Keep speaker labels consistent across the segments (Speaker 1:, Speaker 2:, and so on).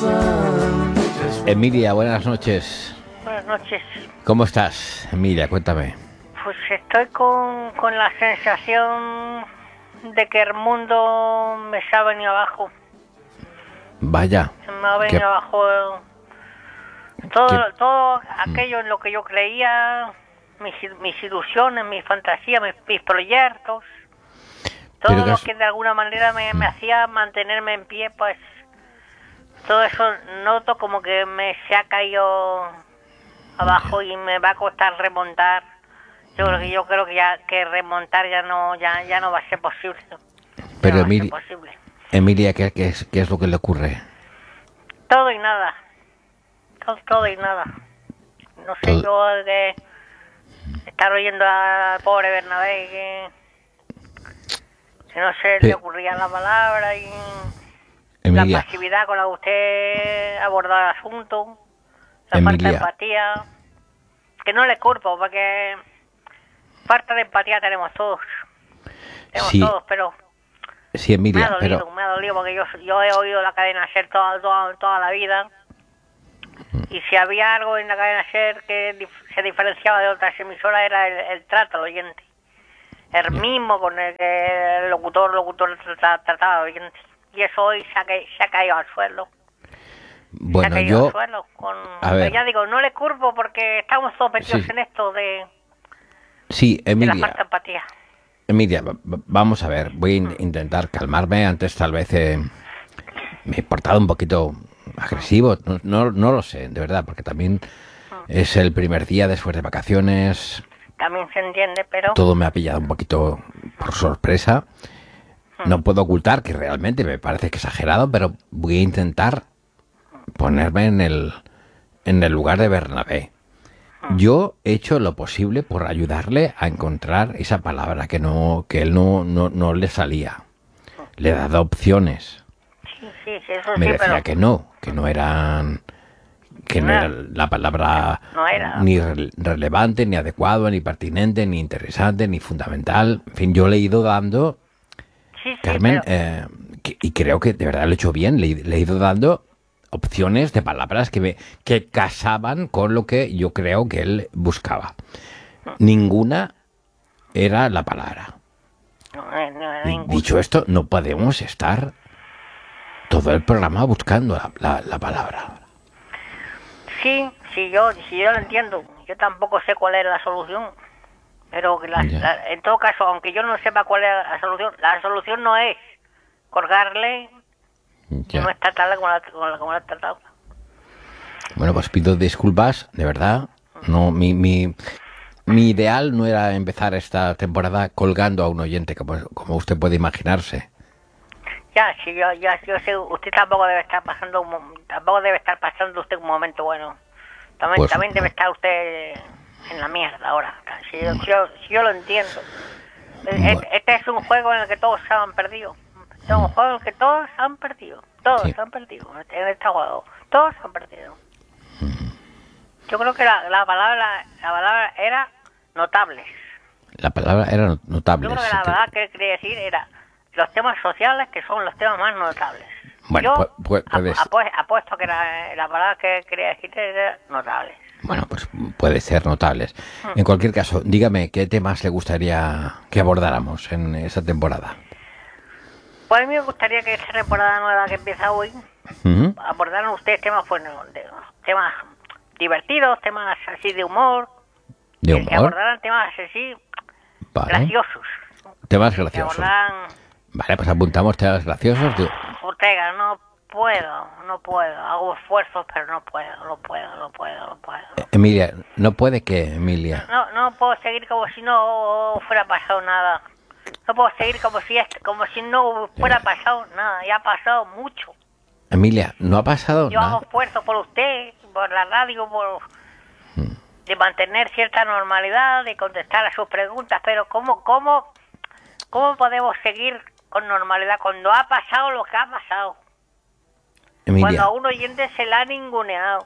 Speaker 1: Emilia, buenas noches.
Speaker 2: Buenas noches.
Speaker 1: ¿Cómo estás, Emilia? Cuéntame.
Speaker 2: Pues estoy con la sensación de que el mundo me se ha venido abajo.
Speaker 1: Vaya.
Speaker 2: Se me ha venido abajo todo aquello en lo que yo creía, mis ilusiones, mis fantasías, mis proyectos. Todo lo que de alguna manera me hacía mantenerme en pie, pues todo eso noto como que se ha caído abajo y me va a costar remontar. Yo creo que remontar ya no va a ser posible.
Speaker 1: Pero Emilia, ¿qué es lo que le ocurre?
Speaker 2: Todo y nada. Todo y nada. No sé, yo de estar oyendo al pobre Bernabé que no se le ocurría la palabra y Emilia, la pasividad con la que usted abordó el asunto, la falta de empatía, que no le culpo porque falta de empatía tenemos todos. Todos, pero
Speaker 1: sí, Emilia,
Speaker 2: me ha dolido porque yo he oído la cadena SER toda la vida. Y si había algo en la cadena SER que se diferenciaba de otras emisoras era el trato al oyente. El mismo con el que el locutor trataba al oyente. Y eso hoy se ha caído al suelo.
Speaker 1: Bueno,
Speaker 2: pero ya digo, no le culpo porque estamos todos metidos en esto de
Speaker 1: Emilia,
Speaker 2: de la falta de empatía.
Speaker 1: Emilia, vamos a ver, voy a intentar calmarme. Antes tal vez me he portado un poquito agresivo, no lo sé, de verdad, porque también es el primer día después de vacaciones.
Speaker 2: También se entiende, pero
Speaker 1: todo me ha pillado un poquito por sorpresa. No puedo ocultar que realmente me parece exagerado, pero voy a intentar ponerme en el lugar de Bernabé. Yo he hecho lo posible por ayudarle a encontrar esa palabra que él no le salía. Le he dado opciones.
Speaker 2: Sí, eso
Speaker 1: me
Speaker 2: sí,
Speaker 1: decía
Speaker 2: pero
Speaker 1: que no era la palabra ni relevante, ni adecuada, ni pertinente, ni interesante, ni fundamental. En fin, yo le he ido dando, Carmen, y creo que de verdad lo he hecho bien, le he ido dando opciones de palabras que casaban con lo que yo creo que él buscaba. Ninguna era la palabra. Dicho esto, no podemos estar todo el programa buscando la palabra.
Speaker 2: Sí, yo lo entiendo. Yo tampoco sé cuál es la solución. Pero en todo caso, aunque yo no sepa cuál es la solución no es colgarle y no es tratarla como la he tratado.
Speaker 1: Bueno, pues pido disculpas, de verdad. No, mi ideal no era empezar esta temporada colgando a un oyente, como usted puede imaginarse.
Speaker 2: Ya, sí, yo sé, usted tampoco debe estar pasando usted un momento bueno. También debe estar usted en la mierda ahora. Si yo lo entiendo. Este es un juego en el que todos se han perdido. Es un juego en el que todos se han perdido. Todos se han perdido en este juego. Todos se han perdido. Yo creo que la palabra era notables.
Speaker 1: La palabra era notables.
Speaker 2: Yo creo que la palabra que quería decir era los temas sociales, que son los temas más notables.
Speaker 1: Bueno,
Speaker 2: yo apuesto que la palabra que quería decir era notables.
Speaker 1: Bueno, pues puede ser notables. En cualquier caso, dígame, ¿qué temas le gustaría que abordáramos en esa temporada?
Speaker 2: Pues a mí me gustaría que esta temporada nueva que empieza hoy abordaran ustedes temas, temas divertidos, temas así de humor.
Speaker 1: ¿De humor?
Speaker 2: Que abordaran temas así graciosos.
Speaker 1: Temas graciosos. Vale, pues apuntamos temas graciosos.
Speaker 2: Ortega, no puedo. Hago esfuerzos, pero no puedo.
Speaker 1: Emilia, ¿no puede qué, Emilia?
Speaker 2: No puedo seguir como si no fuera pasado nada. No puedo seguir como si no fuera pasado nada. Ya ha pasado mucho.
Speaker 1: Emilia, no ha pasado nada.
Speaker 2: Yo hago esfuerzos por usted, por la radio, de mantener cierta normalidad, de contestar a sus preguntas, pero ¿cómo podemos seguir con normalidad cuando ha pasado lo que ha pasado?
Speaker 1: Emilia.
Speaker 2: Cuando a un oyente se la ha ninguneado.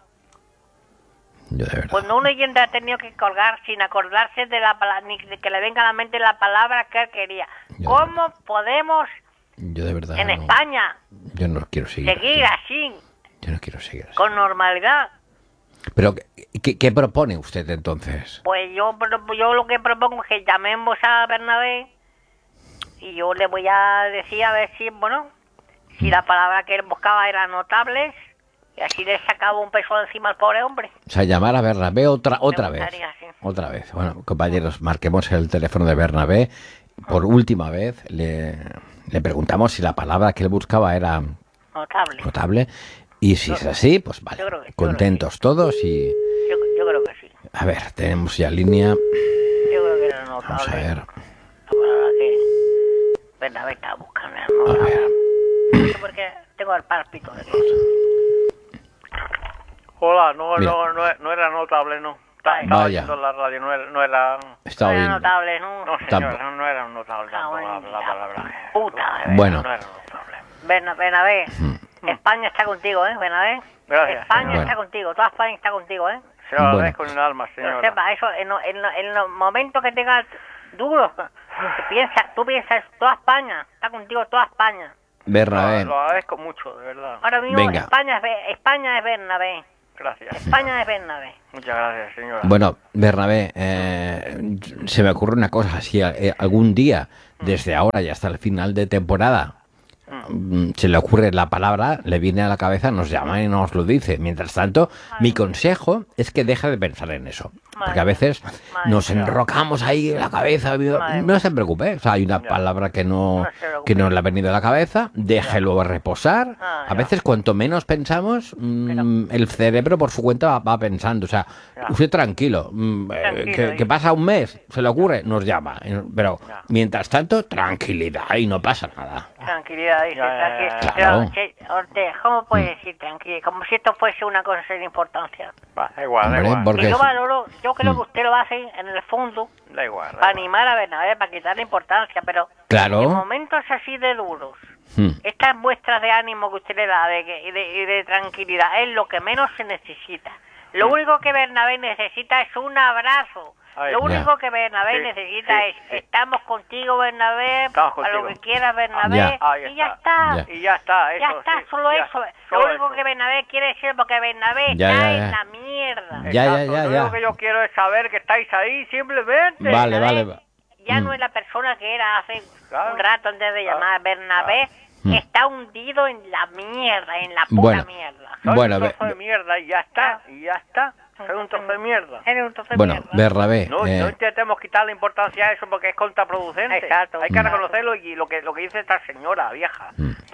Speaker 1: Yo de verdad.
Speaker 2: Cuando un oyente ha tenido que colgar sin acordarse de la palabra, ni de que le venga a la mente la palabra que él quería. ¿Cómo podemos
Speaker 1: Yo de verdad
Speaker 2: en España
Speaker 1: yo no quiero seguir
Speaker 2: así?
Speaker 1: Yo no quiero seguir así.
Speaker 2: Con normalidad.
Speaker 1: Pero, ¿qué propone usted entonces?
Speaker 2: Pues yo lo que propongo es que llamemos a Bernabé y yo le voy a decir a ver si, bueno, si la palabra que él buscaba era notables y así le sacaba un peso encima al pobre hombre.
Speaker 1: O sea, llamar a Bernabé otra vez.
Speaker 2: Sí.
Speaker 1: Otra vez. Bueno, compañeros, marquemos el teléfono de Bernabé. Por última vez le preguntamos si la palabra que él buscaba era notable. Y si es así, pues vale. Contentos todos y...
Speaker 2: Yo creo que sí.
Speaker 1: A ver, tenemos ya línea.
Speaker 2: Yo creo que era notable.
Speaker 1: Vamos a ver.
Speaker 2: La palabra que Bernabé estaba buscando.
Speaker 1: A ver.
Speaker 2: No sé por qué tengo el pálpito de eso.
Speaker 3: Hola, no era notable, no. Estaba oyendo la radio, no era...
Speaker 1: Estaba
Speaker 2: no era
Speaker 1: bien.
Speaker 2: notable, ¿no?
Speaker 3: No, señora, no era notable tampoco la palabra.
Speaker 2: Puta.
Speaker 1: Bueno.
Speaker 3: No era notable.
Speaker 2: Bernabé, España está contigo, Bernabé.
Speaker 3: Gracias,
Speaker 2: España
Speaker 3: señora.
Speaker 2: está contigo, toda España está contigo,
Speaker 3: Se lo agradezco en el alma,
Speaker 2: Pero
Speaker 3: señora.
Speaker 2: sepa, eso, en los momentos que tengas duros, tú piensas, toda España, está contigo toda España.
Speaker 1: Bernabé.
Speaker 3: Lo agradezco mucho, de verdad.
Speaker 2: Ahora mismo
Speaker 1: Venga.
Speaker 2: España es Bernabé.
Speaker 3: Gracias.
Speaker 2: España es Bernabé.
Speaker 3: Muchas gracias, señora.
Speaker 1: Bueno, Bernabé, se me ocurre una cosa, si algún día, desde ahora y hasta el final de temporada, se le ocurre la palabra, le viene a la cabeza, nos llama y nos lo dice. Mientras tanto, mi consejo es que deje de pensar en eso. Porque a veces nos enrocamos ahí en la cabeza. No se preocupe, o sea, hay una palabra que no le ha venido a la cabeza, déjelo reposar. A veces, cuanto menos pensamos, el cerebro por su cuenta va pensando. O sea, usted tranquilo, que pasa un mes, se le ocurre, nos llama. Pero, mientras tanto, tranquilidad y no pasa nada.
Speaker 2: Tranquilidad, dice, tranquilidad.
Speaker 1: Claro.
Speaker 2: Ortega, ¿cómo puede decir tranquilidad? Como si esto fuese una cosa sin importancia.
Speaker 3: Da igual,
Speaker 1: Hombre, porque
Speaker 2: Y yo valoro, yo creo que usted lo hace en el fondo
Speaker 3: Da igual.
Speaker 2: para animar a Bernabé, para quitarle importancia, pero
Speaker 1: Claro.
Speaker 2: en momentos así de duros, estas muestras de ánimo que usted le da y de tranquilidad es lo que menos se necesita. Lo único que Bernabé necesita es un abrazo. Lo único que Bernabé necesita es estamos contigo, Bernabé, para lo que quieras, Bernabé, y ya está.
Speaker 3: Y ya está, eso.
Speaker 2: Ya está,
Speaker 3: sí,
Speaker 2: solo
Speaker 3: ya,
Speaker 2: eso.
Speaker 3: solo
Speaker 2: Lo único
Speaker 3: eso.
Speaker 2: que Bernabé quiere decir, porque Bernabé
Speaker 1: Ya,
Speaker 2: está
Speaker 1: ya.
Speaker 2: en la mierda.
Speaker 3: Exacto, lo único que yo quiero es saber que estáis ahí, simplemente.
Speaker 1: Vale.
Speaker 2: Ya no es la persona que era hace
Speaker 3: Claro.
Speaker 2: un rato antes de llamar. Bernabé está hundido en la mierda, en la puta
Speaker 1: Bueno.
Speaker 2: mierda.
Speaker 3: Soy
Speaker 1: Bueno,
Speaker 3: un trozo de mierda y ya está, Soy un trozo de mierda.
Speaker 2: Eres un trozo de
Speaker 1: Bueno,
Speaker 2: mierda.
Speaker 1: Bernabé,
Speaker 3: No intentemos quitarle importancia a eso porque es contraproducente.
Speaker 2: Exacto.
Speaker 3: Hay que reconocerlo y lo que dice esta señora vieja.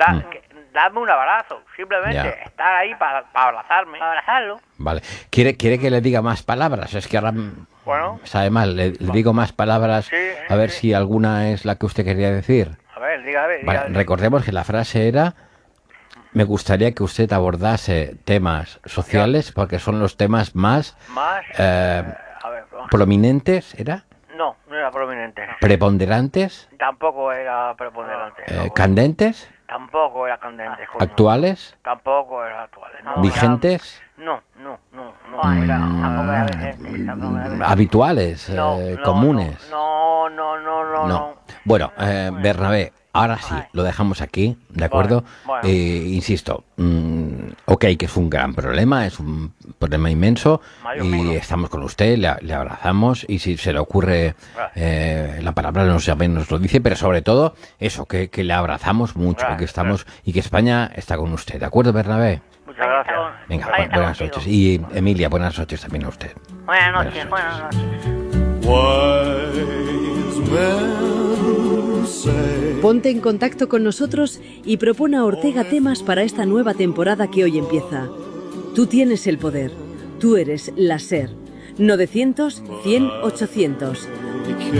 Speaker 3: Dame un abrazo, simplemente
Speaker 1: Ya.
Speaker 3: estar ahí para abrazarme.
Speaker 2: Para abrazarlo.
Speaker 1: vale. ¿Quiere que le diga más palabras? Es que ahora
Speaker 3: Bueno.
Speaker 1: sabe mal. Le digo más palabras,
Speaker 3: Sí,
Speaker 1: a ver
Speaker 3: sí.
Speaker 1: si alguna es la que usted quería decir.
Speaker 3: A ver, dígame.
Speaker 1: Vale, recordemos que la frase era: me gustaría que usted abordase temas sociales porque son los temas más
Speaker 3: Más. A ver,
Speaker 1: prominentes, ¿era?
Speaker 3: no era prominente.
Speaker 1: Preponderantes,
Speaker 3: Tampoco era preponderante.
Speaker 1: candentes,
Speaker 3: Tampoco era candente. coño.
Speaker 1: actuales,
Speaker 3: Tampoco era actual.
Speaker 1: vigentes,
Speaker 3: No.
Speaker 2: Ay,
Speaker 3: Era,
Speaker 2: tampoco era vigente, tampoco era vigente.
Speaker 1: habituales, comunes.
Speaker 3: No.
Speaker 1: Bueno, Bernabé, ahora sí, lo dejamos aquí, ¿de acuerdo?
Speaker 3: Bueno.
Speaker 1: Insisto, ok, que es un gran problema, es un problema inmenso y estamos con usted, le abrazamos y si se le ocurre la palabra nos lo dice, pero sobre todo eso, que le abrazamos mucho, que estamos y que España está con usted, ¿de acuerdo, Bernabé?
Speaker 3: Muchas gracias.
Speaker 1: Venga,
Speaker 2: Ahí está
Speaker 1: buenas
Speaker 2: contigo.
Speaker 1: noches. Y Emilia, buenas noches también a usted.
Speaker 2: Buenas noches, buenas noches.
Speaker 4: Ponte en contacto con nosotros y propone a Ortega temas para esta nueva temporada que hoy empieza. Tú tienes el poder. Tú eres la SER. 900 100 800.